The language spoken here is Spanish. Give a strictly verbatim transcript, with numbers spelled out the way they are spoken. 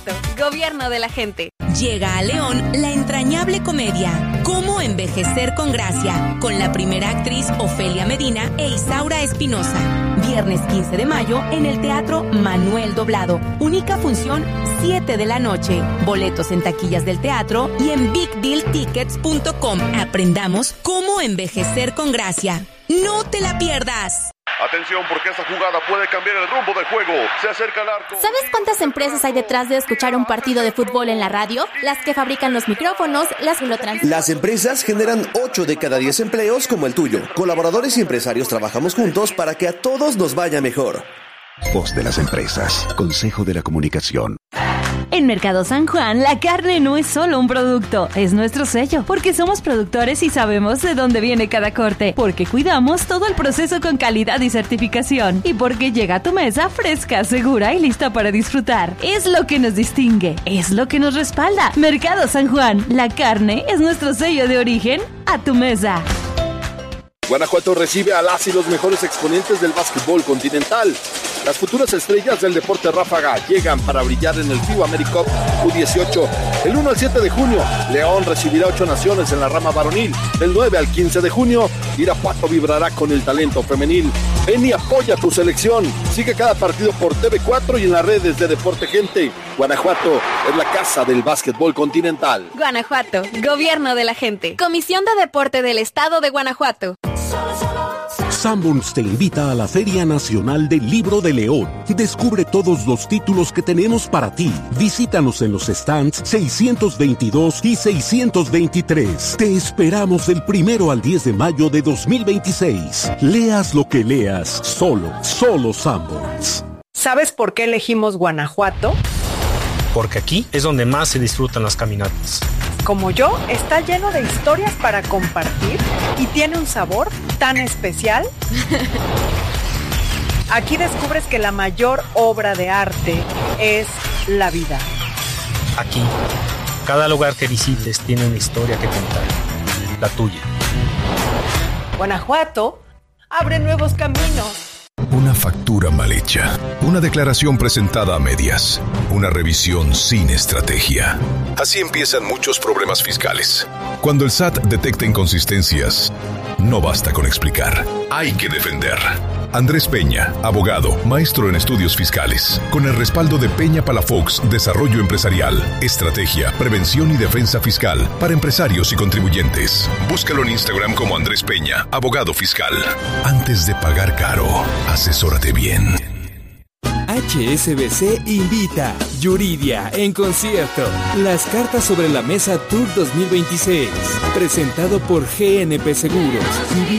Gobierno de la gente. Llega a León la entrañable comedia Cómo envejecer con gracia, con la primera actriz Ofelia Medina e Isaura Espinosa. Viernes quince de mayo en el Teatro Manuel Doblado. Única función, siete de la noche. Boletos en taquillas del teatro y en big deal tickets punto com. Aprendamos cómo envejecer con gracia. ¡No te la pierdas! Atención, porque esta jugada puede cambiar el rumbo del juego. Se acerca el arco. ¿Sabes cuántas empresas hay detrás de escuchar un partido de fútbol en la radio? Las que fabrican los micrófonos, las que lo transmiten. Las empresas generan ocho de cada diez empleos como el tuyo. Colaboradores y empresarios trabajamos juntos para que a todos nos vaya mejor. Voz de las empresas. Consejo de la Comunicación. En Mercado San Juan, la carne no es solo un producto, es nuestro sello, porque somos productores y sabemos de dónde viene cada corte, porque cuidamos todo el proceso con calidad y certificación, y porque llega a tu mesa fresca, segura y lista para disfrutar. Es lo que nos distingue, es lo que nos respalda. Mercado San Juan, la carne es nuestro sello de origen a tu mesa. Guanajuato recibe a las y los mejores exponentes del básquetbol continental. Las futuras estrellas del deporte ráfaga llegan para brillar en el FIBA AmeriCup U dieciocho. El uno al siete de junio, León recibirá ocho naciones en la rama varonil. Del nueve al quince de junio, Irapuato vibrará con el talento femenil. Ven y apoya tu selección. Sigue cada partido por T V cuatro y en las redes de Deporte Gente. Guanajuato es la casa del básquetbol continental. Guanajuato, Gobierno de la gente. Comisión de Deporte del Estado de Guanajuato. Sanborns te invita a la Feria Nacional del Libro de León. Descubre todos los títulos que tenemos para ti. Visítanos en los stands seiscientos veintidós y seiscientos veintitrés. Te esperamos del primero al diez de mayo de dos mil veintiséis. Leas lo que leas, solo, solo Sanborns. ¿Sabes por qué elegimos Guanajuato? Porque aquí es donde más se disfrutan las caminatas. Como yo, está lleno de historias para compartir y tiene un sabor tan especial. Aquí descubres que la mayor obra de arte es la vida. Aquí, cada lugar que visites tiene una historia que contar, la tuya. Guanajuato abre nuevos caminos. Una factura mal hecha, una declaración presentada a medias, una revisión sin estrategia. Así empiezan muchos problemas fiscales. Cuando el S A T detecta inconsistencias, no basta con explicar, hay que defender. Andrés Peña, abogado, maestro en estudios fiscales, con el respaldo de Peña Palafox Desarrollo Empresarial, Estrategia, Prevención y Defensa Fiscal para empresarios y contribuyentes. Búscalo en Instagram como Andrés Peña, abogado fiscal. Antes de pagar caro, asesórate bien. H S B C invita Yuridia en concierto. Las cartas sobre la mesa Tour dos mil veintiséis. Presentado por G N P Seguros.